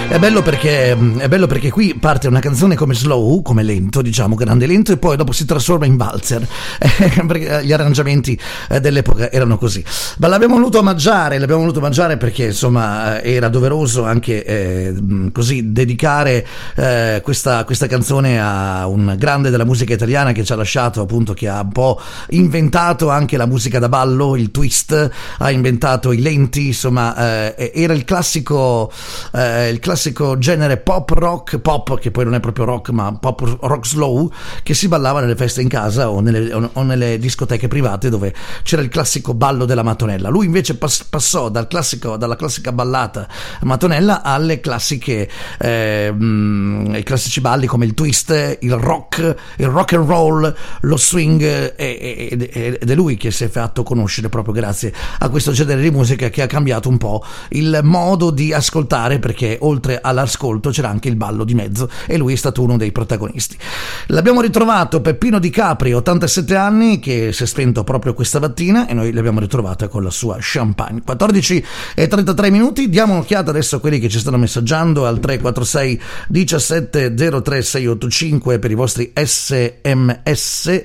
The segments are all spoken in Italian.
È bello perché qui parte una canzone come slow, come lento, diciamo, grande lento, e poi dopo si trasforma in valzer, perché gli arrangiamenti dell'epoca erano così. Ma l'abbiamo voluto omaggiare perché insomma era doveroso anche così dedicare questa canzone a un grande della musica italiana che ci ha lasciato, appunto, che ha un po' inventato anche la musica da ballo, il twist, ha inventato i lenti, insomma era il classico genere pop rock, che poi non è proprio rock ma pop rock slow, che si ballava nelle feste in casa o nelle discoteche private dove c'era il classico ballo della mattonella. Lui invece passò dalla classica ballata matonella alle classiche i classici balli come il twist, il rock and roll, lo swing, ed è lui che si è fatto conoscere proprio grazie a questo genere di musica che ha cambiato un po' il modo di ascoltare, perché oltre all'ascolto c'era anche il ballo di mezzo e lui è stato uno dei protagonisti. L'abbiamo ritrovato Peppino Di Capri, 87 anni, che si è spento proprio questa mattina, e noi l'abbiamo ritrovata con la sua Champagne. 14:33 minuti. Diamo un'occhiata adesso a quelli che ci stanno messaggiando al 346 17 03 685 per i vostri SMS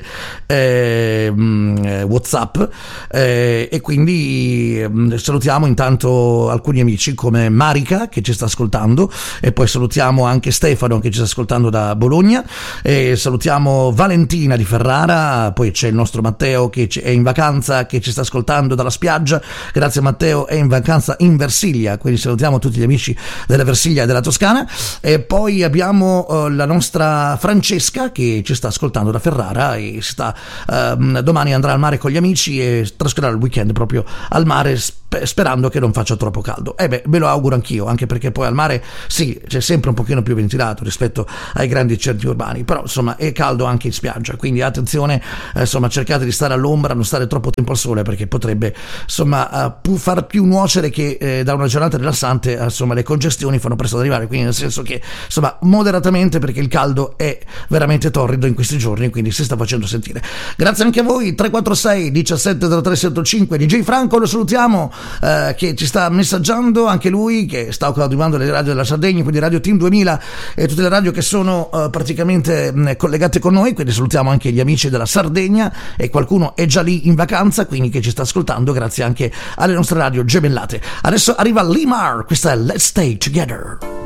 WhatsApp, e quindi salutiamo intanto alcuni amici come Marica che ci sta ascoltando, e poi salutiamo anche Stefano che ci sta ascoltando da Bologna, e salutiamo Valentina di Ferrara, poi c'è il nostro Matteo che è in vacanza, che ci sta ascoltando dalla spiaggia. Grazie Matteo, è in vacanza in Versilia, quindi salutiamo tutti gli amici della Versilia e della Toscana. E poi abbiamo la nostra Francesca che ci sta ascoltando da Ferrara e domani andrà al mare con gli amici e trascorrerà il weekend proprio al mare, sperando che non faccia troppo caldo. Me lo auguro anch'io, anche perché poi al mare sì, c'è sempre un pochino più ventilato rispetto ai grandi centri urbani, però insomma è caldo anche in spiaggia, quindi attenzione, insomma cercate di stare all'ombra, non stare troppo tempo al sole, perché potrebbe insomma far più nuocere che da una giornata rilassante. Insomma le congestioni fanno presto ad arrivare, quindi nel senso che insomma moderatamente, perché il caldo è veramente torrido in questi giorni, quindi si sta facendo sentire. Grazie anche a voi. 346 17 03 75. DJ Franco lo salutiamo, che ci sta messaggiando anche lui, che sta coadiuvando le radio della Sardegna, quindi Radio Team 2000 e tutte le radio che sono praticamente collegate con noi, quindi salutiamo anche gli amici della Sardegna, e qualcuno è già lì in vacanza, quindi che ci sta ascoltando grazie anche alle nostre radio gemellate. Adesso arriva Limar, questa è Let's Stay Together.